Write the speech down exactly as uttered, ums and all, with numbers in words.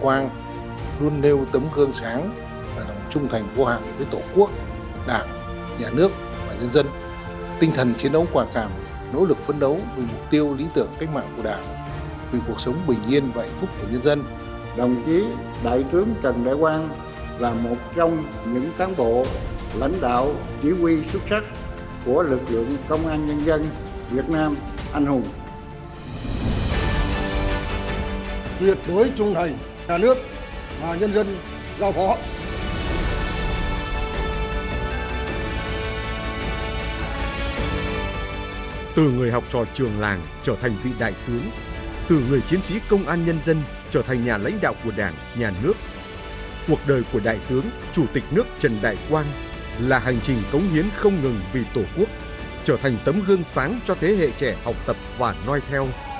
Quang luôn nêu tấm gương sáng và lòng trung thành vô hạn với Tổ quốc, Đảng, Nhà nước và nhân dân. Tinh thần chiến đấu quả cảm, nỗ lực phấn đấu vì mục tiêu lý tưởng cách mạng của Đảng, vì cuộc sống bình yên và hạnh phúc của nhân dân. Đồng chí Đại tướng Trần Đại Quang là một trong những cán bộ lãnh đạo chỉ huy xuất sắc của lực lượng Công an Nhân dân Việt Nam anh hùng. Tuyệt đối trung thành nhà nước và nhân dân giao phó. Từ người học trò trường làng trở thành vị đại tướng, từ người chiến sĩ công an nhân dân trở thành nhà lãnh đạo của Đảng, Nhà nước. Cuộc đời của Đại tướng, Chủ tịch nước Trần Đại Quang là hành trình cống hiến không ngừng vì Tổ quốc, trở thành tấm gương sáng cho thế hệ trẻ học tập và noi theo.